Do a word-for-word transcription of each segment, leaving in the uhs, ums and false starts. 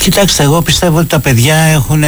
Κοιτάξτε, εγώ πιστεύω ότι τα παιδιά έχουν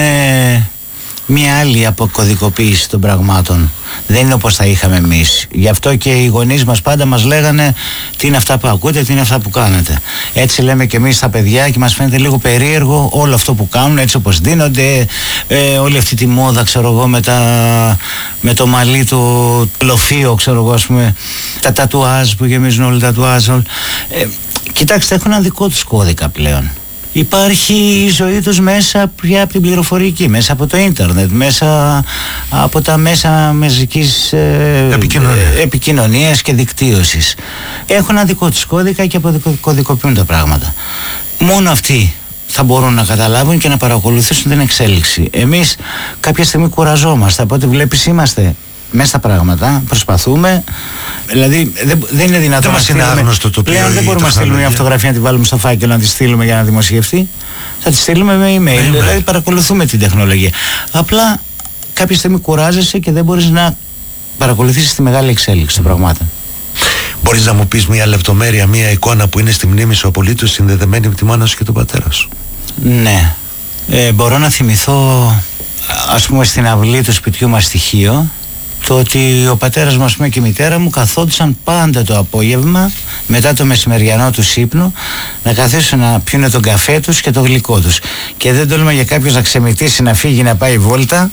μια άλλη αποκωδικοποίηση των πραγμάτων. Δεν είναι όπως τα είχαμε εμείς. Γι' αυτό και οι γονείς μας πάντα μας λέγανε τι είναι αυτά που ακούτε, τι είναι αυτά που κάνετε. Έτσι λέμε και εμείς στα παιδιά και μας φαίνεται λίγο περίεργο όλο αυτό που κάνουν, έτσι όπως δίνονται, ε, όλη αυτή τη μόδα, ξέρω εγώ, με, τα, με το μαλλί, το λοφείο, ξέρω εγώ, ας πούμε, τα τατουάζ που γεμίζουν όλοι τα τατουάζ. Ε, κοιτάξτε, έχουν ένα δικό τους κώδικα πλέον. Υπάρχει η ζωή τους μέσα πια από την πληροφορική, μέσα από το ίντερνετ, μέσα από τα μέσα μαζικής ε, Επικοινωνία. ε, επικοινωνίας και δικτύωσης. Έχουν ένα δικό τους κώδικα και αποκωδικοποιούν τα πράγματα. Μόνο αυτοί θα μπορούν να καταλάβουν και να παρακολουθήσουν την εξέλιξη. Εμείς κάποια στιγμή κουραζόμαστε, από ό,τι βλέπεις είμαστε μέσα στα πράγματα, προσπαθούμε. Δηλαδή δεν, δεν είναι δυνατόν να στείλουμε. Άγνωστο το πλέον δεν μπορούμε να στείλουμε μια φωτογραφία να τη βάλουμε στο φάκελο, να τη στείλουμε για να δημοσιευτεί. Θα τη στείλουμε με email. με Δηλαδή παρακολουθούμε την τεχνολογία. Απλά κάποια στιγμή κουράζεσαι και δεν μπορείς να παρακολουθήσεις τη μεγάλη εξέλιξη των πραγμάτων. Μπορείς να μου πεις μια λεπτομέρεια, μια εικόνα που είναι στη μνήμη σου απολύτως συνδεδεμένη με τη μάνα σου και τον πατέρα σου? Ναι. Ε, μπορώ να θυμηθώ, ας πούμε, στην αυλή του σπιτιού μας στοιχείο, το ότι ο πατέρας μας και η μητέρα μου καθόντουσαν πάντα το απόγευμα μετά το μεσημεριανό τους ύπνο να καθίσουν να πιούνε τον καφέ τους και το γλυκό τους, και δεν τόλμα για κάποιος να ξεμητήσει, να φύγει, να πάει βόλτα.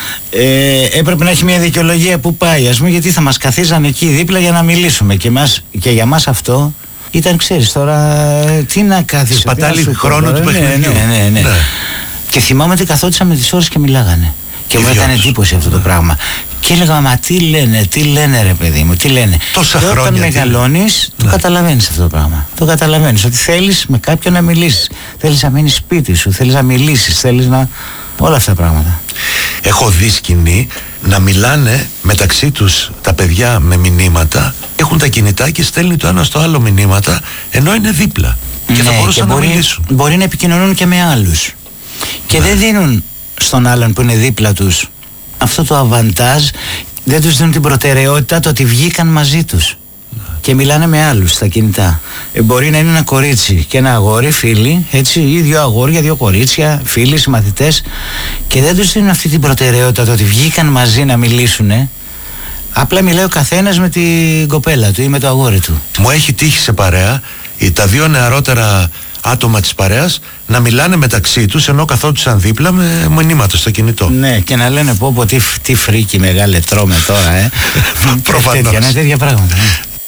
ε, έπρεπε να έχει μια δικαιολογία που πάει, ας πούμε, γιατί θα μας καθίζαν εκεί δίπλα για να μιλήσουμε, και, μας, και για μας αυτό ήταν, ξέρεις τώρα, τι να κάθισαι, σπατάλη χρόνο του παιχνιδιού. Ναι, ναι, ναι, ναι. ναι. Και θυμάμαι ότι καθόντουσαν με τις ώρες και μιλάγανε. Και μου έκανε εντύπωση αυτό το πράγμα. Και έλεγα, μα τι λένε, τι λένε ρε παιδί μου, τι λένε. Τόσα και χρόνια. Όταν μεγαλώνεις, το ναι. καταλαβαίνεις αυτό το πράγμα. Το καταλαβαίνεις ότι θέλεις με κάποιον να μιλήσεις. Θέλεις να μείνεις σπίτι σου, θέλεις να μιλήσεις, θέλεις να. Όλα αυτά τα πράγματα. Έχω δει σκηνή να μιλάνε μεταξύ τους τα παιδιά με μηνύματα. Έχουν τα κινητά και στέλνει το ένα στο άλλο μηνύματα, ενώ είναι δίπλα. Και ναι, θα μπορούσαν και να μπορεί, μιλήσουν. Μπορεί να επικοινωνούν και με άλλους. Και ναι. δεν δίνουν στον άλλον που είναι δίπλα τους αυτό το αβαντάζ, δεν τους δίνουν την προτεραιότητα το ότι βγήκαν μαζί τους ναι. και μιλάνε με άλλους στα κινητά. Ε, μπορεί να είναι ένα κορίτσι και ένα αγόρι, φίλοι, έτσι, ή δύο αγόρια, δύο κορίτσια, φίλοι, συμμαθητές, και δεν τους δίνουν αυτή την προτεραιότητα το ότι βγήκαν μαζί να μιλήσουν. Ε. Απλά μιλάει ο καθένας με την κοπέλα του ή με το αγόρι του. Μου έχει τύχει σε παρέα τα δύο νεαρότερα άτομα της παρέας να μιλάνε μεταξύ τους ενώ καθόντουσαν δίπλα με μηνύματα στο κινητό. Ναι, και να λένε πω πω τι, τι φρίκι μεγάλε τρώμε τώρα, ε. Προφανώς. Τέτοια, ναι, τέτοια πράγματα. Ναι.